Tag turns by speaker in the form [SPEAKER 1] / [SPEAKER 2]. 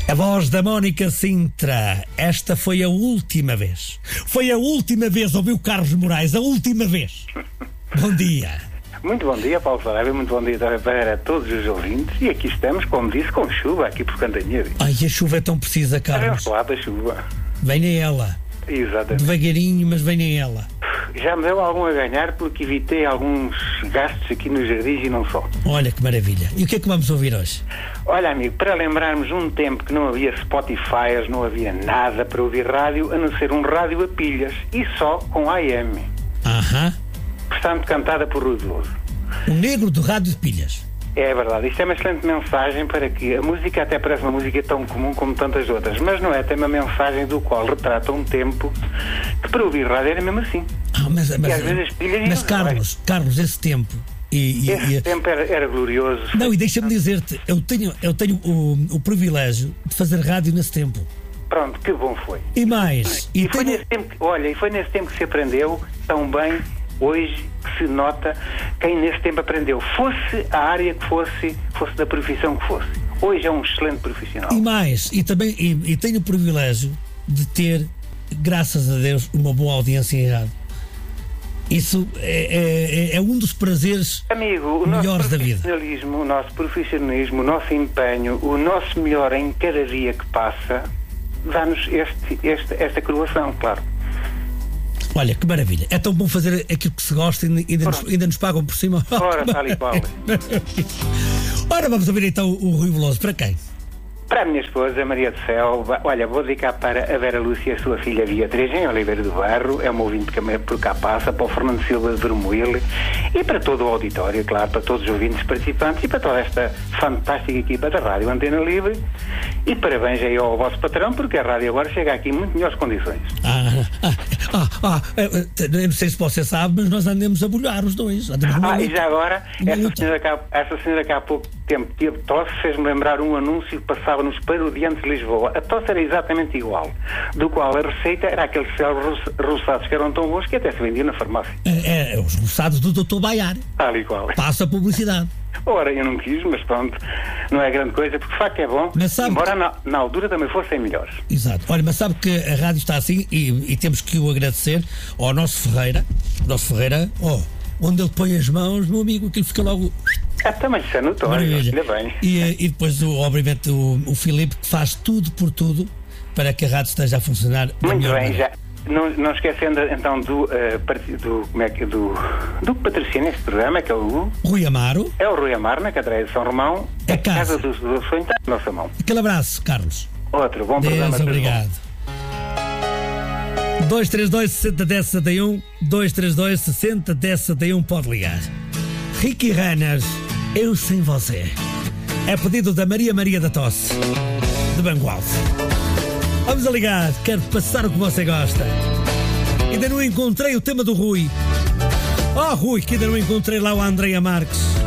[SPEAKER 1] A voz da Mónica Sintra. Esta foi a última vez. Foi a última vez, ouviu Carlos Moraes, a última vez. Bom dia.
[SPEAKER 2] Muito bom dia, Paulo Saraiva, muito bom dia para todos os ouvintes. E aqui estamos, como disse, com chuva aqui por Cantanhede.
[SPEAKER 1] Ai, a chuva é tão precisa, Carlos.
[SPEAKER 2] Vamos falar da chuva.
[SPEAKER 1] Venha ela.
[SPEAKER 2] Exatamente.
[SPEAKER 1] Devagarinho, mas venha ela.
[SPEAKER 2] Já me deu algum a ganhar porque evitei alguns gastos aqui nos jardins e não só.
[SPEAKER 1] Olha que maravilha. E o que é que vamos ouvir hoje?
[SPEAKER 2] Olha, amigo, para lembrarmos um tempo que não havia Spotify, não havia nada para ouvir rádio, a não ser um rádio a pilhas e só com AM.
[SPEAKER 1] Aham.
[SPEAKER 2] Portanto, cantada por Rui Veloso.
[SPEAKER 1] O negro do rádio de pilhas.
[SPEAKER 2] É verdade, isto é uma excelente mensagem para que a música até parece uma música tão comum como tantas outras, mas não é, tem uma mensagem do qual retrata um tempo que para ouvir rádio era mesmo assim.
[SPEAKER 1] Mas
[SPEAKER 2] e às vezes as pilhas
[SPEAKER 1] Carlos, esse tempo...
[SPEAKER 2] Esse tempo era glorioso.
[SPEAKER 1] Não, e deixa-me dizer-te, eu tenho o privilégio de fazer rádio nesse tempo.
[SPEAKER 2] Pronto, que bom foi.
[SPEAKER 1] E mais...
[SPEAKER 2] Foi nesse tempo que se aprendeu tão bem. Hoje se nota quem nesse tempo aprendeu, fosse a área que fosse da profissão que fosse. Hoje é um excelente profissional.
[SPEAKER 1] E mais, e também e tenho o privilégio de ter, graças a Deus, uma boa audiência em rádio. Isso é um dos prazeres,
[SPEAKER 2] amigo,
[SPEAKER 1] melhores da vida.
[SPEAKER 2] O nosso profissionalismo, o nosso empenho, o nosso melhor em cada dia que passa, dá-nos esta coroação, claro.
[SPEAKER 1] Olha, que maravilha. É tão bom fazer aquilo que se gosta e ainda nos pagam por cima.
[SPEAKER 2] Ora, tal e qual.
[SPEAKER 1] Ora, vamos ouvir então o Rui Veloso. Para quem?
[SPEAKER 2] Para a minha esposa, Maria do Céu. Olha, vou dedicar para a Vera Lúcia e a sua filha Beatriz, em Oliveira do Barro. É uma ouvinte que por cá passa, para o Fernando Silva de Vermoil e para todo o auditório, claro, para todos os ouvintes participantes e para toda esta fantástica equipa da Rádio Antena Livre. E parabéns aí ao vosso patrão, porque a rádio agora chega aqui em muito melhores condições.
[SPEAKER 1] Eu não sei se você sabe, mas nós andamos a bolhar os dois.
[SPEAKER 2] E já agora, essa senhora que há pouco tempo teve tosse, fez-me lembrar um anúncio que passava nos Parodiantes de Lisboa. A tosse era exatamente igual, do qual a receita era aqueles céus roçados que eram tão bons que até se vendiam na farmácia.
[SPEAKER 1] Os roçados do Dr. Baiar.
[SPEAKER 2] Tal e qual.
[SPEAKER 1] Passa a publicidade.
[SPEAKER 2] Ora, eu não quis, mas pronto, não é grande coisa, porque de facto é bom, embora na altura também fossem melhores.
[SPEAKER 1] Exato. Olha, mas sabe que a rádio está assim e temos que o agradecer ao nosso Ferreira. Onde ele põe as mãos, meu amigo, aquilo fica logo...
[SPEAKER 2] também isso é notório, ainda bem.
[SPEAKER 1] E depois, obviamente, o Filipe, que faz tudo por tudo para que a rádio esteja a funcionar.
[SPEAKER 2] Muito bem, já. Não esquecendo então do patrocínio neste programa, que é o
[SPEAKER 1] Rui Amaro.
[SPEAKER 2] É o Rui Amaro, na Cadeira de São Romão. É a Casa dos Sonhos da nossa mão.
[SPEAKER 1] Aquele abraço, Carlos.
[SPEAKER 2] Outro, bom programa.
[SPEAKER 1] Obrigado. 232-60-10-61 232-60-10-61, pode ligar. Ricky Renner, Eu Sem Você. É pedido da Maria da Tosse, de Bangual. Vamos a ligar, quero passar o que você gosta. Ainda não encontrei o tema do Rui. Rui, que ainda não encontrei lá o Andréa Marques.